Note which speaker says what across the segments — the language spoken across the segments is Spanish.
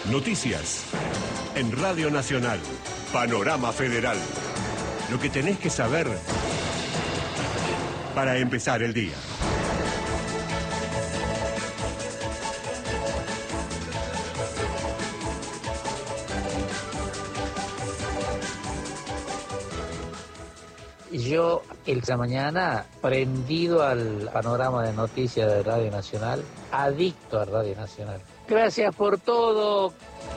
Speaker 1: Noticias. En Radio Nacional. Panorama Federal. Lo que tenés que saber para empezar el día.
Speaker 2: Yo esta mañana, prendido al panorama de noticias de Radio Nacional, adicto a Radio Nacional. Gracias por todo.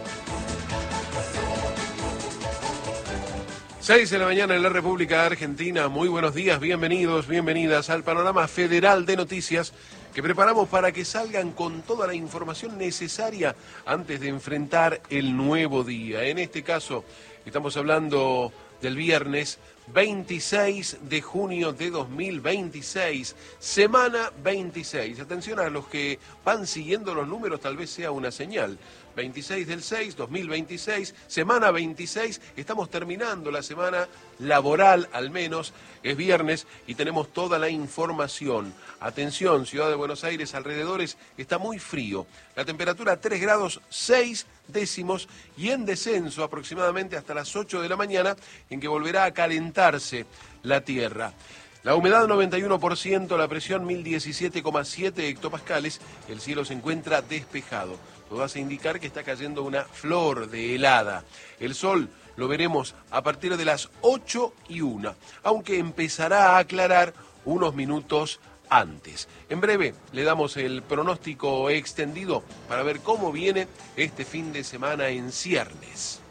Speaker 3: 6 de la mañana en la República Argentina. Muy buenos días, bienvenidos, bienvenidas al panorama federal de noticias que preparamos para que salgan con toda la información necesaria antes de enfrentar el nuevo día. En este caso, estamos hablando del viernes 26 de junio de 2026, semana 26. Atención a los que van siguiendo los números, tal vez sea una señal. 26 del 6, 2026, semana 26, estamos terminando la semana laboral al menos, es viernes y tenemos toda la información. Atención, Ciudad de Buenos Aires, alrededores, está muy frío. La temperatura 3 grados 6 décimos y en descenso aproximadamente hasta las 8 de la mañana, en que volverá a calentarse la tierra. La humedad 91%, la presión 1017,7 hectopascales, el cielo se encuentra despejado. Todo hace indicar que está cayendo una flor de helada. El sol lo veremos a partir de las 8:01, aunque empezará a aclarar unos minutos antes. En breve le damos el pronóstico extendido para ver cómo viene este fin de semana en ciernes.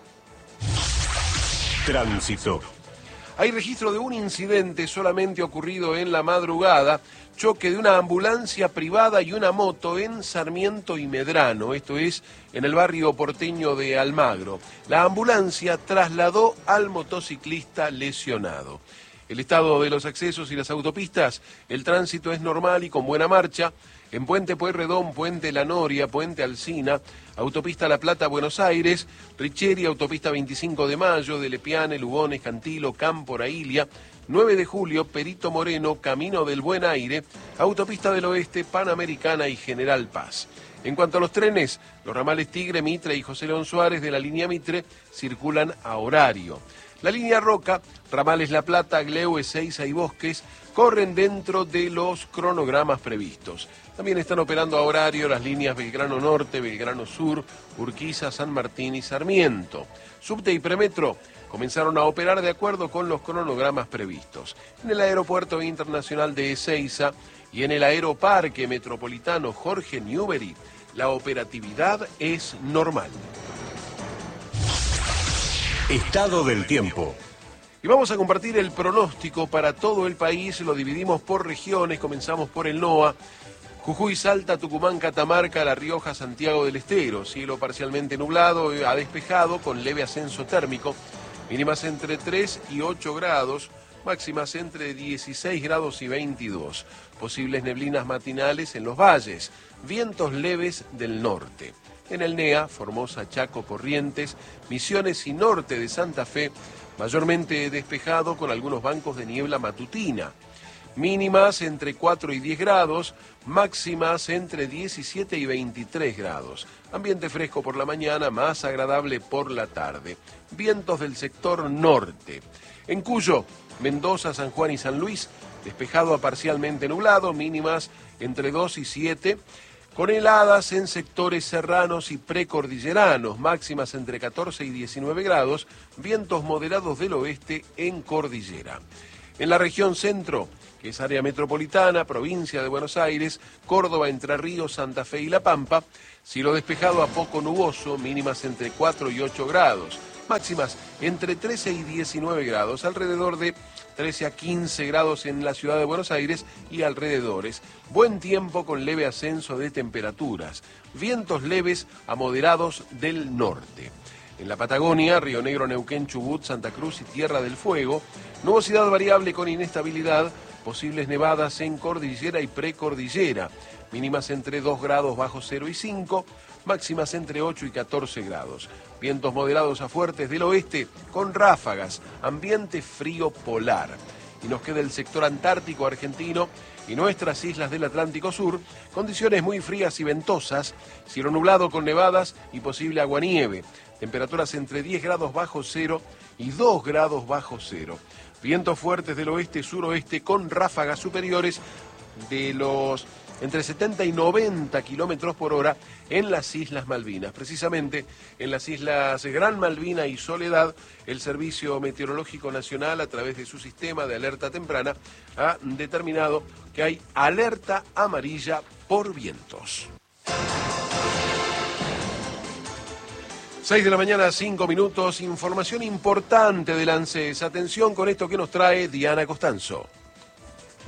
Speaker 1: Tránsito.
Speaker 3: Hay registro de un incidente solamente ocurrido en la madrugada, choque de una ambulancia privada y una moto en Sarmiento y Medrano, esto es en el barrio porteño de Almagro. La ambulancia trasladó al motociclista lesionado. El estado de los accesos y las autopistas, el tránsito es normal y con buena marcha. En Puente Pueyrredón, Puente La Noria, Puente Alsina, Autopista La Plata, Buenos Aires, Richeri, Autopista 25 de Mayo, de Lepiane, Lugones, Cantilo, Cámpora, Ilia, 9 de Julio, Perito Moreno, Camino del Buen Aire, Autopista del Oeste, Panamericana y General Paz. En cuanto a los trenes, los ramales Tigre, Mitre y José León Suárez de la línea Mitre circulan a horario. La línea Roca, ramales La Plata, Gleu, Ezeiza y Bosques corren dentro de los cronogramas previstos. También están operando a horario las líneas Belgrano Norte, Belgrano Sur, Urquiza, San Martín y Sarmiento. Subte y Premetro comenzaron a operar de acuerdo con los cronogramas previstos. En el Aeropuerto Internacional de Ezeiza y en el Aeroparque Metropolitano Jorge Newbery, la operatividad es normal.
Speaker 1: Estado del tiempo.
Speaker 3: Y vamos a compartir el pronóstico para todo el país, lo dividimos por regiones, comenzamos por el NOA. Jujuy, Salta, Tucumán, Catamarca, La Rioja, Santiago del Estero. Cielo parcialmente nublado a despejado con leve ascenso térmico. Mínimas entre 3 y 8 grados, máximas entre 16 grados y 22. Posibles neblinas matinales en los valles, vientos leves del norte. En el NEA, Formosa, Chaco, Corrientes, Misiones y norte de Santa Fe, mayormente despejado con algunos bancos de niebla matutina. Mínimas entre 4 y 10 grados, máximas entre 17 y 23 grados. Ambiente fresco por la mañana, más agradable por la tarde. Vientos del sector norte. En Cuyo, Mendoza, San Juan y San Luis, despejado a parcialmente nublado, mínimas entre 2 y 7, con heladas en sectores serranos y precordilleranos, máximas entre 14 y 19 grados, vientos moderados del oeste en cordillera. En la región centro, que es área metropolitana, provincia de Buenos Aires, Córdoba, Entre Ríos, Santa Fe y La Pampa, cielo despejado a poco nuboso, mínimas entre 4 y 8 grados, máximas entre 13 y 19 grados, alrededor de 13 a 15 grados en la ciudad de Buenos Aires y alrededores. Buen tiempo con leve ascenso de temperaturas, vientos leves a moderados del norte. En la Patagonia, Río Negro, Neuquén, Chubut, Santa Cruz y Tierra del Fuego, nubosidad variable con inestabilidad, posibles nevadas en cordillera y precordillera, mínimas entre 2 grados bajo 0 y 5, máximas entre 8 y 14 grados. Vientos moderados a fuertes del oeste con ráfagas, ambiente frío polar. y nos queda el sector antártico argentino y nuestras islas del Atlántico Sur, condiciones muy frías y ventosas, cielo nublado con nevadas y posible aguanieve, temperaturas entre 10 grados bajo cero y 2 grados bajo cero. Vientos fuertes del oeste-suroeste con ráfagas superiores de los entre 70 y 90 kilómetros por hora en las Islas Malvinas. Precisamente en las Islas Gran Malvina y Soledad, el Servicio Meteorológico Nacional, a través de su sistema de alerta temprana, ha determinado que hay alerta amarilla por vientos. 6 de la mañana, 5 minutos, información importante del ANSES. Atención con esto que nos trae Diana Costanzo.